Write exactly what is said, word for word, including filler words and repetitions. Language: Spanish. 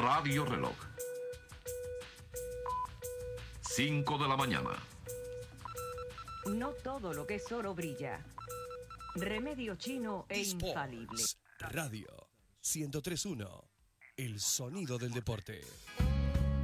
Radio Reloj. cinco de la mañana. No todo lo que es oro brilla. Remedio chino e Sports infalible. Radio ciento tres punto uno. El sonido del deporte.